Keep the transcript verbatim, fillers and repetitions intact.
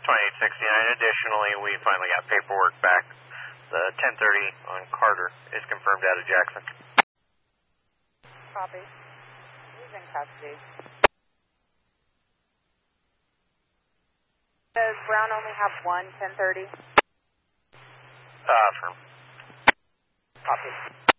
twenty-eight sixty-nine. Additionally, we finally got paperwork back. The ten thirty on Carter is confirmed out of Jackson. Copy. He's in custody. Does Brown only have one ten thirty? Uh, firm. Copy.